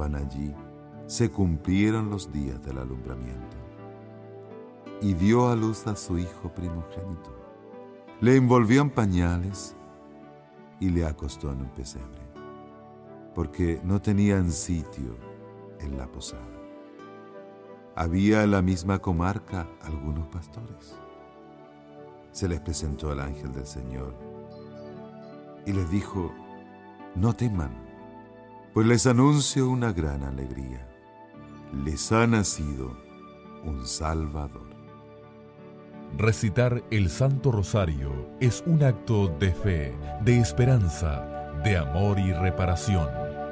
estaban allí, se cumplieron los días del alumbramiento. Y dio a luz a su hijo primogénito. Le envolvió en pañales y le acostó en un pesebre, porque no tenían sitio en la posada. Había en la misma comarca algunos pastores. Se les presentó el ángel del Señor y les dijo: no teman, pues les anuncio una gran alegría. Les ha nacido un Salvador. Recitar el Santo Rosario es un acto de fe, de esperanza, de amor y reparación.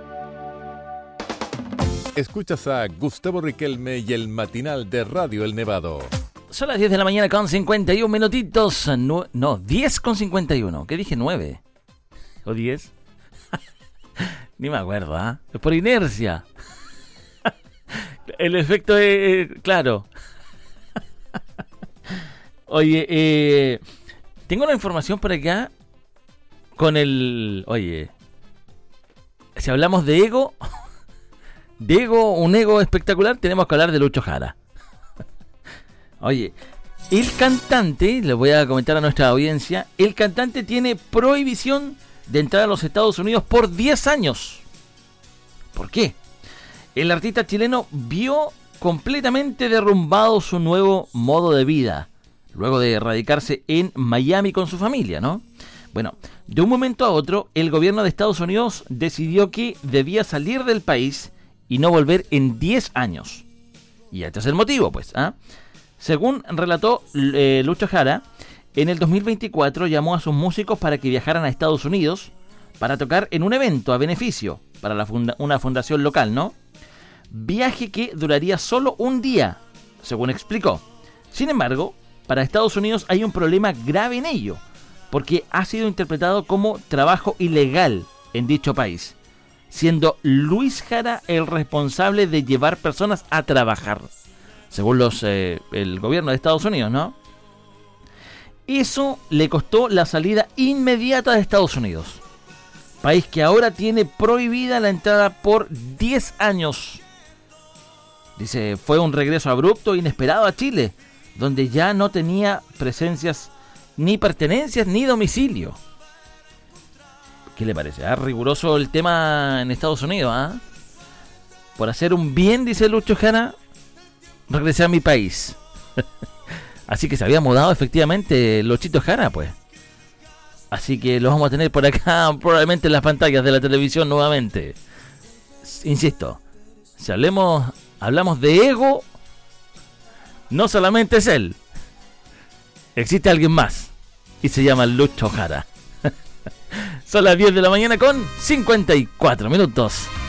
Escuchas a Gustavo Riquelme y el matinal de Radio El Nevado. Son las 10 de la mañana con 51 minutitos. No, 10 con 51. ¿Qué dije? 9. ¿O 10? Ni me acuerdo, ¿ah? Es por inercia. El efecto es claro. Oye, tengo una información por acá con el... Oye, si hablamos de ego, un ego espectacular, tenemos que hablar de Lucho Jara. Oye, el cantante, le voy a comentar a nuestra audiencia, el cantante tiene prohibición de entrar a los Estados Unidos por 10 años. ¿Por qué? El artista chileno vio completamente derrumbado su nuevo modo de vida, luego de radicarse en Miami con su familia, ¿no? Bueno, de un momento a otro, el gobierno de Estados Unidos decidió que debía salir del país y no volver en 10 años. Y este es el motivo, pues, ¿ah? Según relató Lucho Jara, en el 2024 llamó a sus músicos para que viajaran a Estados Unidos para tocar en un evento a beneficio para una fundación local, ¿no? Viaje que duraría solo un día, según explicó. Sin embargo, para Estados Unidos hay un problema grave en ello, porque ha sido interpretado como trabajo ilegal en dicho país, siendo Luis Jara el responsable de llevar personas a trabajar, según el gobierno de Estados Unidos, ¿no? Eso le costó la salida inmediata de Estados Unidos, país que ahora tiene prohibida la entrada por 10 años. Dice, fue un regreso abrupto e inesperado a Chile, donde ya no tenía presencias, ni pertenencias, ni domicilio. ¿Qué le parece? Riguroso el tema en Estados Unidos, ¿ah? Por hacer un bien, dice Lucho Jara, regresé a mi país. Así que se había mudado efectivamente Luchito Jara, pues. Así que lo vamos a tener por acá, probablemente en las pantallas de la televisión nuevamente. Insisto, si hablamos de ego, no solamente es él. Existe alguien más. Y se llama Lucho Jara. Son las 10 de la mañana con 54 minutos.